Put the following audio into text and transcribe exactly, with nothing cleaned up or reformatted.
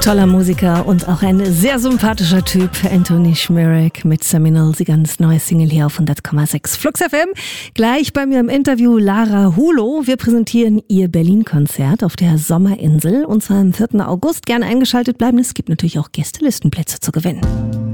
Toller Musiker und auch ein sehr sympathischer Typ, Anthony Schmirek mit Seminole, die ganz neue Single hier auf hundert Komma sechs Flux F M. Gleich bei mir im Interview Lara Hulow. Wir präsentieren ihr Berlin-Konzert auf der Sommerinsel und zwar am vierten August. Gerne eingeschaltet bleiben, es gibt natürlich auch Gästelistenplätze zu gewinnen.